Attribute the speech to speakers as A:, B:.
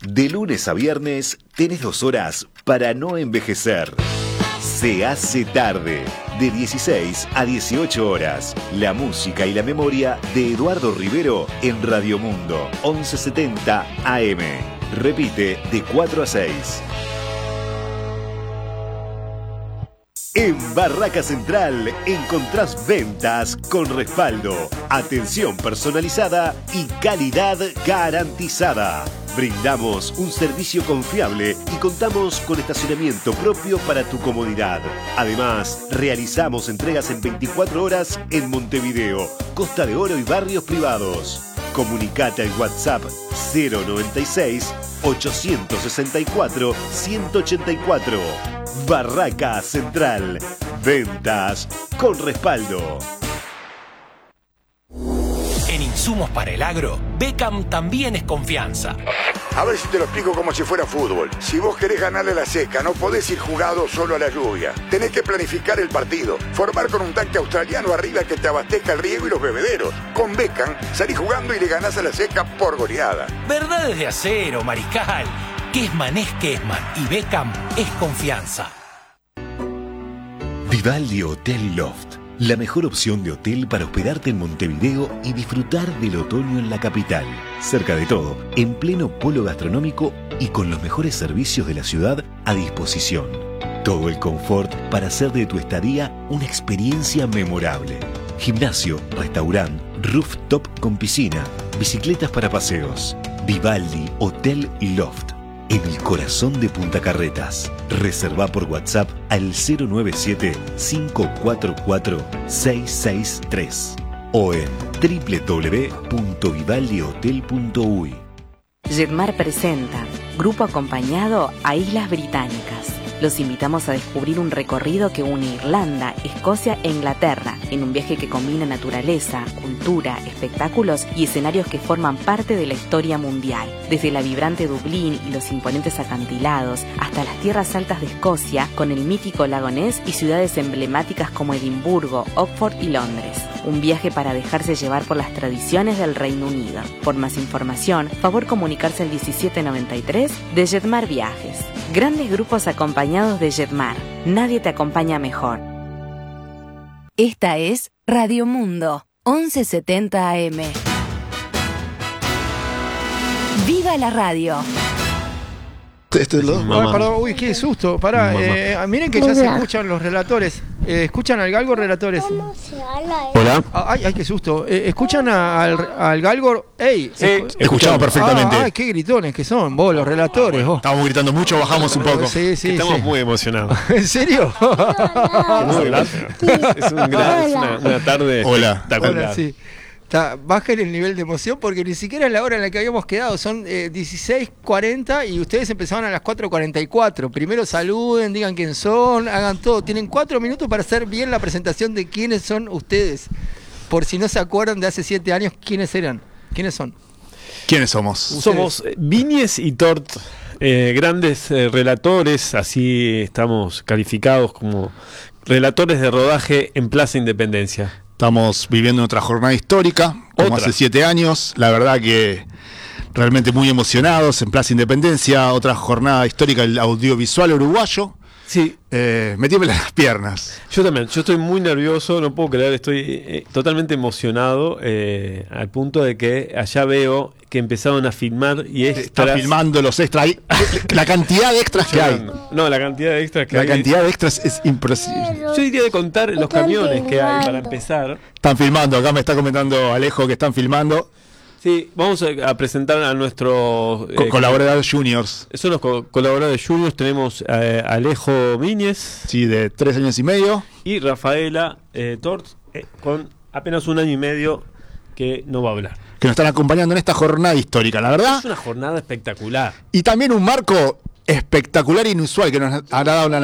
A: De lunes a viernes tenés 2 horas para no envejecer. Se hace tarde, de 16 a 18 horas. La música y la memoria de Eduardo Rivero en Radio Mundo, 1170 AM. Repite de 4 a 6. En Barraca Central encontrás ventas con respaldo, atención personalizada y calidad garantizada. Brindamos un servicio confiable y contamos con estacionamiento propio para tu comodidad. Además, realizamos entregas en 24 horas en Montevideo, Costa de Oro y barrios privados. Comunicate al WhatsApp 096 864 184. Barraca Central. Ventas con respaldo.
B: En insumos para el agro, Beckham también es confianza.
C: A ver si te lo explico como si fuera fútbol. Si vos querés ganarle a la seca, no podés ir jugado solo a la lluvia. Tenés que planificar el partido. Formar con un tanque australiano arriba que te abastezca el riego y los bebederos. Con Beckham, salís jugando y le ganás a la seca por goleada.
B: Verdades de acero, Mariscal. Kessman es Kessman y Beckham es confianza.
A: Vivaldi Hotel Loft. La mejor opción de hotel para hospedarte en Montevideo y disfrutar del otoño en la capital. Cerca de todo, en pleno polo gastronómico y con los mejores servicios de la ciudad a disposición. Todo el confort para hacer de tu estadía una experiencia memorable. Gimnasio, restaurante, rooftop con piscina, bicicletas para paseos. Vivaldi Hotel Loft. En el corazón de Punta Carretas. Reserva por WhatsApp al 097-544-663 o en www.vivaldihotel.uy.
D: Jetmar presenta Grupo Acompañado a Islas Británicas. Los invitamos a descubrir un recorrido que une Irlanda, Escocia e Inglaterra, en un viaje que combina naturaleza, cultura, espectáculos y escenarios que forman parte de la historia mundial. Desde la vibrante Dublín y los imponentes acantilados, hasta las tierras altas de Escocia, con el mítico lago Ness y ciudades emblemáticas como Edimburgo, Oxford y Londres. Un viaje para dejarse llevar por las tradiciones del Reino Unido. Por más información, favor comunicarse al 1793 de Jetmar Viajes. Grandes grupos acompañados de Jetmar. Nadie te acompaña mejor.
E: Esta es Radio Mundo, 1170 AM. ¡Viva la radio!
F: Perdón, uy, qué susto. Pará, miren que ya se escuchan los relatores. ¿Escuchan al Galgo relatores?
G: ¿Cómo se habla eso?
F: Hola. Ay, qué susto. ¿Escuchan al Galgo? ¡Ey!
H: Escuchamos perfectamente.
F: Ay, qué gritones que son, vos, los relatores. Vos.
H: Estamos gritando mucho, bajamos un poco.
F: Sí,
H: estamos muy emocionados.
F: ¿En serio?
H: Es una tarde espectacular.
F: Hola, sí. Bajen el nivel de emoción porque ni siquiera es la hora en la que habíamos quedado. Son 16:40 y ustedes empezaban a las 4:44. Primero saluden, digan quién son, hagan todo. Tienen 4 minutos para hacer bien la presentación de quiénes son ustedes. Por si no se acuerdan de hace 7 años, ¿quiénes eran? ¿Quiénes son?
H: ¿Quiénes somos?
I: Somos Viñes y Tort, grandes relatores, así estamos calificados como relatores de rodaje en Plaza Independencia.
H: Estamos viviendo otra jornada histórica, como hace 7 años. La verdad que realmente muy emocionados en Plaza Independencia. Otra jornada histórica del audiovisual uruguayo.
I: Sí.
H: Me tiemblan las piernas.
I: Yo también. Yo estoy muy nervioso, no puedo creer. Estoy totalmente emocionado al punto de que allá veo que empezaron a filmar y
H: están filmando los extras. La cantidad de extras que hay.
I: No, la cantidad de extras que hay.
H: La cantidad de extras es impresionante.
I: Yo diría de contar los camiones que hay para empezar.
H: Están filmando. Acá me está comentando Alejo que están filmando.
I: Sí, vamos a presentar a nuestros
H: colaboradores juniors.
I: Son los colaboradores juniors. Tenemos a Alejo Viñes.
H: Sí, de 3 años y medio.
I: Y Rafaela Tort, con apenas 1 año y medio, que no va a hablar.
H: Que nos están acompañando en esta jornada histórica, la verdad.
I: Es una jornada espectacular.
H: Y también un marco espectacular e inusual que nos ha dado la